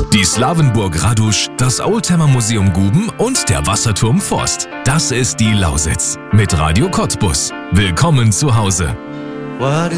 Die Slawenburg Radusch, das Oldtimer Museum Guben und der Wasserturm Forst. Das ist die Lausitz mit Radio Cottbus. Willkommen zu Hause. What is